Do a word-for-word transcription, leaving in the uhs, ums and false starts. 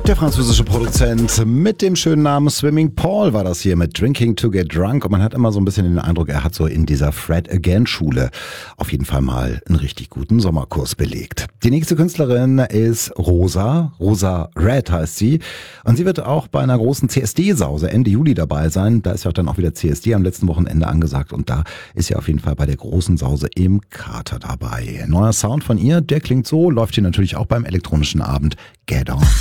Der französische Produzent mit dem schönen Namen Swimming Paul war das hier mit Drinking to Get Drunk. Und man hat immer so ein bisschen den Eindruck, er hat so in dieser Fred Again Schule auf jeden Fall mal einen richtig guten Sommerkurs belegt. Die nächste Künstlerin ist Rosa. Rosa Red heißt sie. Und sie wird auch bei einer großen C S D-Sause Ende Juli dabei sein. Da ist ja auch dann auch wieder C S D am letzten Wochenende angesagt. Und da ist sie auf jeden Fall bei der großen Sause im Kater dabei. Neuer Sound von ihr, der klingt so, läuft hier natürlich auch beim elektronischen Abend Get On.